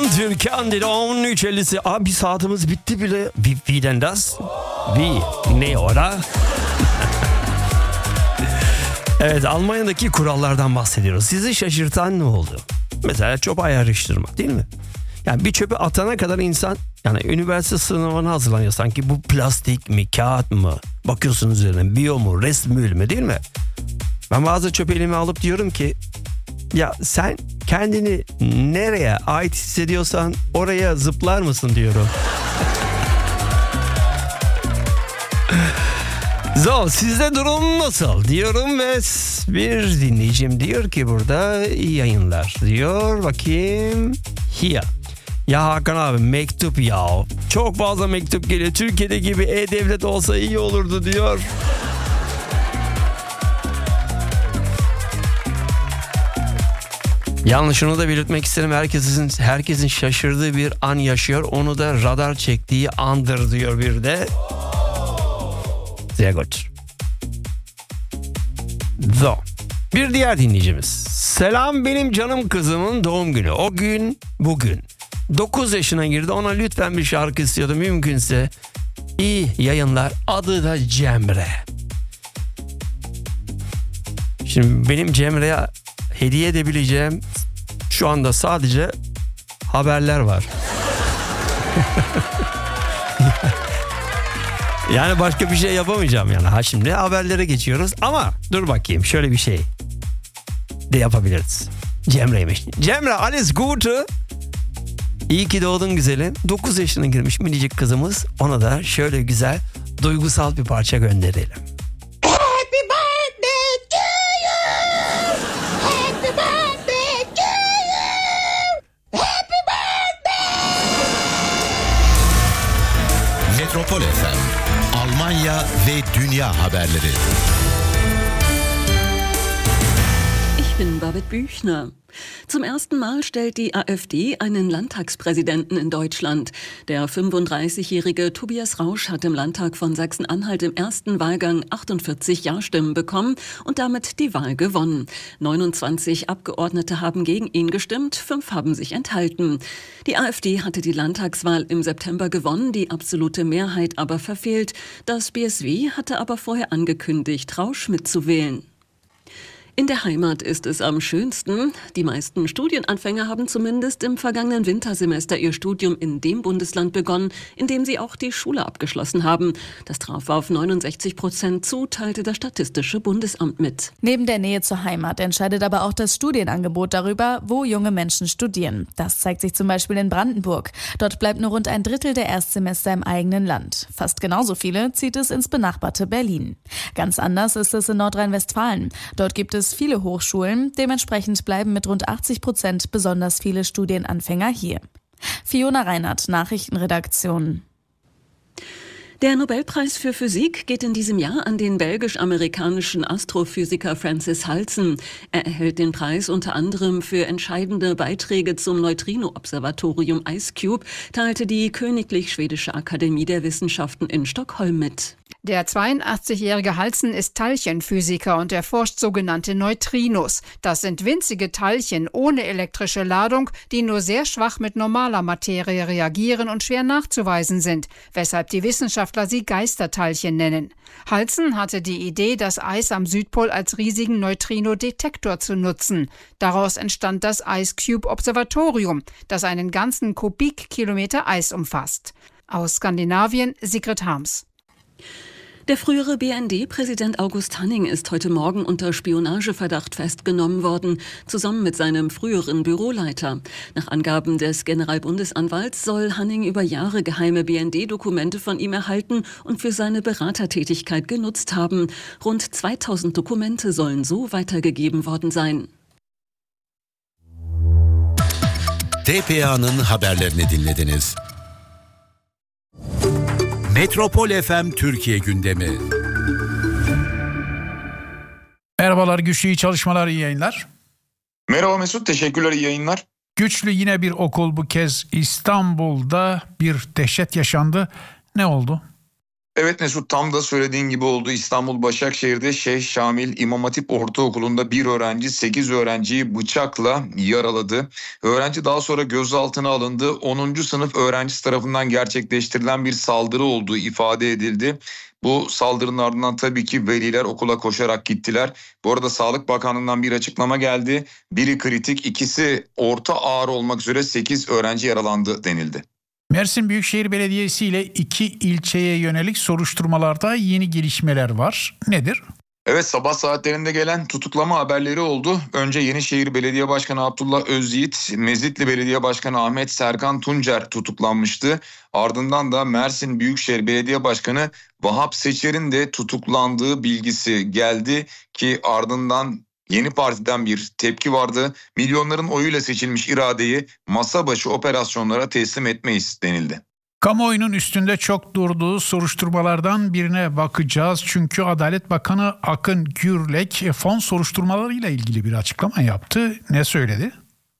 Türkan dedi 13.50'si. Abi saatimiz bitti bile. Wie denn das? Wie? Ne ora? Evet, Almanya'daki kurallardan bahsediyoruz. Sizi şaşırtan ne oldu? Mesela çöp ayrıştırmak, değil mi? Yani bir çöpü atana kadar insan, yani üniversite sınavına hazırlanıyor sanki, bu plastik mi, kağıt mı? Bakıyorsunuz üzerine, biyo mu, resmül mü, değil mi? Ben bazı çöp elime alıp diyorum ki, ya sen kendini nereye ait hissediyorsan oraya zıplar mısın diyorum. So, sizde durum nasıl diyorum ve bir dinleyicim diyor ki burada iyi yayınlar diyor. Bakayım. Here. Ya Hakan abi, mektup ya. Çok fazla mektup geliyor. Türkiye'de gibi e-devlet olsa iyi olurdu diyor. Yalnız şunu da belirtmek isterim. Herkesin şaşırdığı bir an yaşıyor. Onu da radar çektiği andır diyor bir de. Sehr gut. So. Bir diğer dinleyicimiz. Selam, benim canım kızımın doğum günü. O gün bugün. 9 yaşına girdi. Ona lütfen bir şarkı istiyordum. Mümkünse iyi yayınlar. Adı da Cemre. Şimdi benim Cemre'ye hediye edebileceğim şu anda sadece haberler var. Yani başka bir şey yapamayacağım yani. Ha, şimdi haberlere geçiyoruz ama dur bakayım, şöyle bir şey de yapabiliriz. Cemre'ymiş. Cemre, alles Gute. İyi ki doğdun güzelim. 9 yaşına girmiş minicik kızımız. Ona da şöyle güzel duygusal bir parça gönderelim. Happy birthday to you. Happy birthday to you. Happy birthday. Metropol FM, Almanya ve dünya haberleri. Ich bin Babette Büchner. Zum ersten Mal stellt die AfD einen Landtagspräsidenten in Deutschland. Der 35-jährige Tobias Rausch hat im Landtag von Sachsen-Anhalt im ersten Wahlgang 48 Ja-Stimmen bekommen und damit die Wahl gewonnen. 29 Abgeordnete haben gegen ihn gestimmt, 5 haben sich enthalten. Die AfD hatte die Landtagswahl im September gewonnen, die absolute Mehrheit aber verfehlt. Das BSW hatte aber vorher angekündigt, Rausch mitzuwählen. In der Heimat ist es am schönsten. Die meisten Studienanfänger haben zumindest im vergangenen Wintersemester ihr Studium in dem Bundesland begonnen, in dem sie auch die Schule abgeschlossen haben. Das traf auf 69% zu, teilte das Statistische Bundesamt mit. Neben der Nähe zur Heimat entscheidet aber auch das Studienangebot darüber, wo junge Menschen studieren. Das zeigt sich zum Beispiel in Brandenburg. Dort bleibt nur rund ein Drittel der Erstsemester im eigenen Land. Fast genauso viele zieht es ins benachbarte Berlin. Ganz anders ist es in Nordrhein-Westfalen. Dort gibt es viele Hochschulen, dementsprechend bleiben mit rund 80% besonders viele Studienanfänger hier. Fiona Reinhardt, Nachrichtenredaktion. Der Nobelpreis für Physik geht in diesem Jahr an den belgisch-amerikanischen Astrophysiker Francis Halsen. Er erhält den Preis unter anderem für entscheidende Beiträge zum Neutrino-Observatorium IceCube, teilte die Königlich Schwedische Akademie der Wissenschaften in Stockholm mit. Der 82-jährige Halsen ist Teilchenphysiker und erforscht sogenannte Neutrinos. Das sind winzige Teilchen ohne elektrische Ladung, die nur sehr schwach mit normaler Materie reagieren und schwer nachzuweisen sind, weshalb die Wissenschaftler sie Geisterteilchen nennen. Halsen hatte die Idee, das Eis am Südpol als riesigen Neutrino-Detektor zu nutzen. Daraus entstand das IceCube-Observatorium, das einen ganzen Kubikkilometer Eis umfasst. Aus Skandinavien, Sigrid Harms. Der frühere BND-Präsident August Hanning ist heute Morgen unter Spionageverdacht festgenommen worden, zusammen mit seinem früheren Büroleiter. Nach Angaben des Generalbundesanwalts soll Hanning über Jahre geheime BND-Dokumente von ihm erhalten und für seine Beratertätigkeit genutzt haben. Rund 2000 Dokumente sollen so weitergegeben worden sein. TPA'nın haberlerini dinlediniz. Metropol FM Türkiye gündemi. Merhabalar Güçlü, iyi çalışmalar, iyi yayınlar. Merhaba Mesut, teşekkürler, iyi yayınlar. Güçlü, yine bir okul, bu kez İstanbul'da bir dehşet yaşandı. Ne oldu? Evet Mesut, tam da söylediğin gibi oldu. İstanbul Başakşehir'de Şeyh Şamil İmam Hatip Ortaokulu'nda bir öğrenci 8 öğrenciyi bıçakla yaraladı. Öğrenci daha sonra gözaltına alındı. 10. sınıf öğrencisi tarafından gerçekleştirilen bir saldırı olduğu ifade edildi. Bu saldırının ardından tabii ki veliler okula koşarak gittiler. Bu arada Sağlık Bakanlığı'ndan bir açıklama geldi. Biri kritik, ikisi orta ağır olmak üzere 8 öğrenci yaralandı denildi. Mersin Büyükşehir Belediyesi ile 2 ilçeye yönelik soruşturmalarda yeni gelişmeler var. Nedir? Evet, sabah saatlerinde gelen tutuklama haberleri oldu. Önce Yenişehir Belediye Başkanı Abdullah Özyiğit, Mezitli Belediye Başkanı Ahmet Serkan Tuncer tutuklanmıştı. Ardından da Mersin Büyükşehir Belediye Başkanı Vahap Seçer'in de tutuklandığı bilgisi geldi ki ardından Yeni Parti'den bir tepki vardı. Milyonların oyuyla seçilmiş iradeyi masa başı operasyonlara teslim etmeyiz denildi. Kamuoyunun üstünde çok durduğu soruşturmalardan birine bakacağız. Çünkü Adalet Bakanı Akın Gürlek fon soruşturmalarıyla ilgili bir açıklama yaptı. Ne söyledi?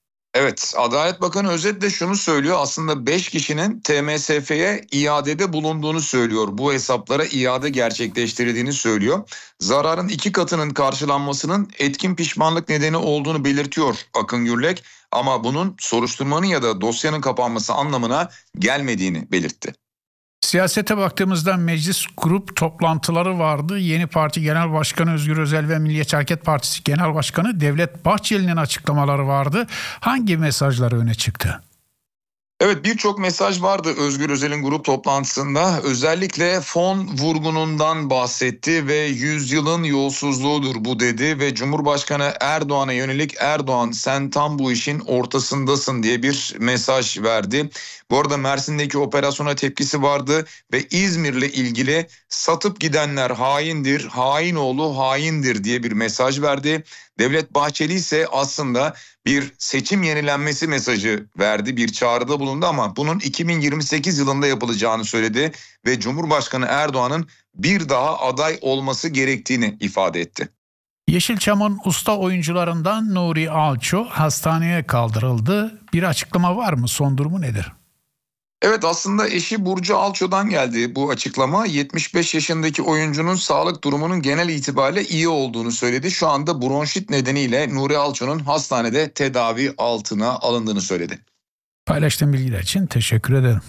Evet, Adalet Bakanı özetle şunu söylüyor. Aslında 5 kişinin TMSF'ye iadede bulunduğunu söylüyor. Bu hesaplara iade gerçekleştirildiğini söylüyor. Zararın 2 katının karşılanmasının etkin pişmanlık nedeni olduğunu belirtiyor Akın Gürlek. Ama bunun soruşturmanın ya da dosyanın kapanması anlamına gelmediğini belirtti. Siyasete baktığımızda meclis grup toplantıları vardı. Yeni Parti Genel Başkanı Özgür Özel ve Milliyetçi Hareket Partisi Genel Başkanı Devlet Bahçeli'nin açıklamaları vardı. Hangi mesajları öne çıktı? Evet, birçok mesaj vardı Özgür Özel'in grup toplantısında. Özellikle fon vurgunundan bahsetti ve yüzyılın yolsuzluğudur bu dedi ve Cumhurbaşkanı Erdoğan'a yönelik "Erdoğan sen tam bu işin ortasındasın" diye bir mesaj verdi. Bu arada Mersin'deki operasyona tepkisi vardı ve İzmir'le ilgili "satıp gidenler haindir, hainoğlu haindir" diye bir mesaj verdi. Devlet Bahçeli ise aslında bir seçim yenilenmesi mesajı verdi, bir çağrıda bulundu ama bunun 2028 yılında yapılacağını söyledi ve Cumhurbaşkanı Erdoğan'ın bir daha aday olması gerektiğini ifade etti. Yeşilçam'ın usta oyuncularından Nuri Alço hastaneye kaldırıldı. Bir açıklama var mı? Son durumu nedir? Evet, aslında eşi Burcu Alço'dan geldi bu açıklama. 75 yaşındaki oyuncunun sağlık durumunun genel itibariyle iyi olduğunu söyledi. Şu anda bronşit nedeniyle Nuri Alço'nun hastanede tedavi altına alındığını söyledi. Paylaştığın bilgiler için teşekkür ederim.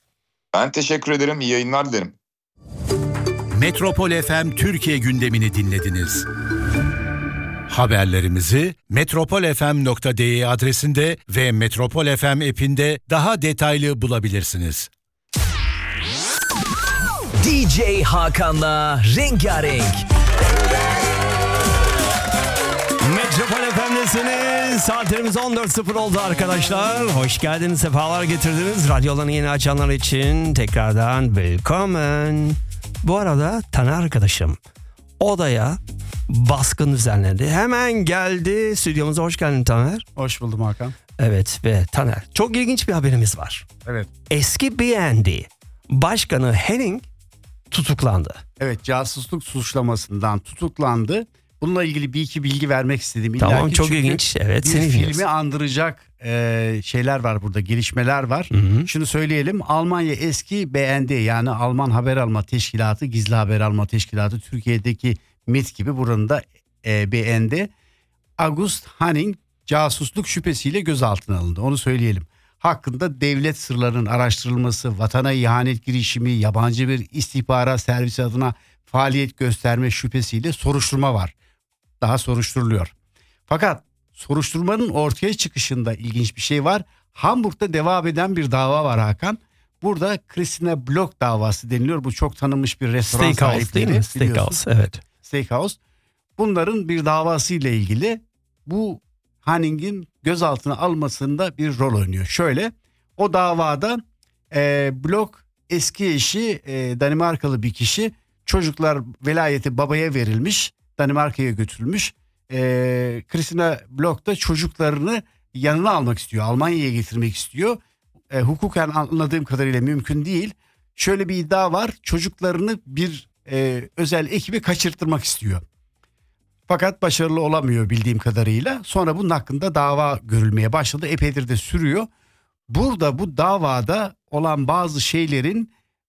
Ben teşekkür ederim. İyi yayınlar dilerim. Metropol FM Türkiye gündemini dinlediniz. Haberlerimizi metropolfm.de adresinde ve Metropol FM app'inde daha detaylı bulabilirsiniz. DJ Hakan'la Rengarenk. Metropol FM'desiniz. Saatlerimiz 14.00 oldu arkadaşlar. Hoş geldiniz, sefalar getirdiniz. Radyolarını yeni açanlar için tekrardan welcome. Bu arada Taner arkadaşım odaya baskın düzenlendi. Hemen geldi stüdyomuza. Hoş geldin Taner. Hoş buldum Hakan. Evet ve Taner, çok ilginç bir haberimiz var. Evet. Eski BND Başkanı Henning tutuklandı. Evet, casusluk suçlamasından tutuklandı. Bununla ilgili bir iki bilgi vermek istedim. Tamam, çok ilginç. Evet, bir seni filmi dinliyoruz. andıracak şeyler var burada, gelişmeler var. Hı. Şunu söyleyelim, Almanya eski BND yani Alman Haber Alma Teşkilatı, Gizli Haber Alma Teşkilatı, Türkiye'deki MIT gibi buranın da BND. August Henning casusluk şüphesiyle gözaltına alındı, onu söyleyelim. Hakkında devlet sırlarının araştırılması, vatana ihanet girişimi, yabancı bir istihbarat servisi adına faaliyet gösterme şüphesiyle soruşturma var. Daha soruşturuluyor. Fakat soruşturmanın ortaya çıkışında ilginç bir şey var. Hamburg'da devam eden bir dava var Hakan. Burada Christina Block davası deniliyor. Bu çok tanınmış bir restoran Steakhouse değil mi? Steakhouse, evet. Steakhouse. Bunların bir davası ile ilgili bu Henning'in gözaltına almasında bir rol oynuyor. Şöyle, o davada Block eski eşi Danimarkalı bir kişi, çocuklar velayeti babaya verilmiş, Danimarka'ya götürülmüş. Christina Block da çocuklarını yanına almak istiyor, Almanya'ya getirmek istiyor. Hukuken anladığım kadarıyla mümkün değil. Şöyle bir iddia var, çocuklarını bir özel ekibe kaçırtmak istiyor. Fakat başarılı olamıyor bildiğim kadarıyla. Sonra bunun hakkında dava görülmeye başladı. Epeydir de sürüyor. Burada bu davada olan bazı şeylerin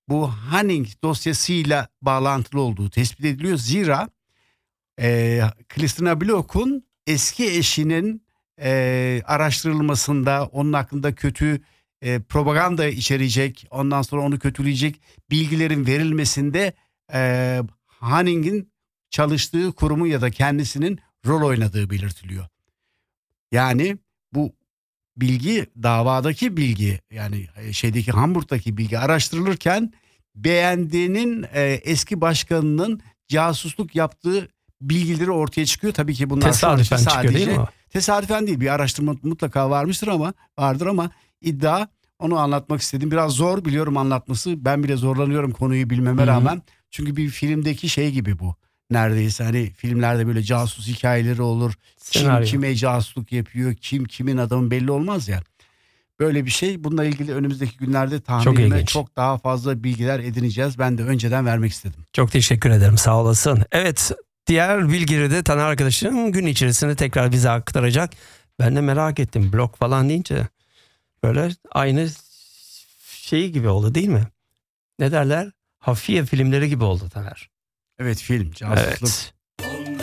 bu Hanning dosyasıyla bağlantılı olduğu tespit ediliyor. Zira Kristina Bloch'un eski eşinin araştırılmasında, onun hakkında kötü propaganda içerecek, ondan sonra onu kötüleyecek bilgilerin verilmesinde Hanning'in çalıştığı kurumu ya da kendisinin rol oynadığı belirtiliyor. Yani bu bilgi, davadaki bilgi, yani şeydeki Hamburg'daki bilgi araştırılırken beğendiğinin eski başkanının casusluk yaptığı bilgileri ortaya çıkıyor. Tabii ki bunlar Tesadüfen çıkıyor değil mi? Tesadüfen değil, bir araştırma mutlaka vardır ama iddia, onu anlatmak istedim. Biraz zor biliyorum anlatması. Ben bile zorlanıyorum konuyu bilmeme rağmen. Çünkü bir filmdeki şey gibi bu. Neredeyse hani filmlerde böyle casus hikayeleri olur. Senaryo. Kim kime casusluk yapıyor, kim kimin adamı belli olmaz ya. Böyle bir şey. Bununla ilgili önümüzdeki günlerde tahminime çok daha fazla bilgiler edineceğiz. Ben de önceden vermek istedim. Çok teşekkür ederim, sağ olasın. Evet, diğer bilgileri de Taner arkadaşım gün içerisinde tekrar bize aktaracak. Ben de merak ettim, blok falan deyince böyle aynı şey gibi oldu değil mi? Ne derler? Hafiye filmleri gibi oldu Taner. Evet, film, casusluk. Evet.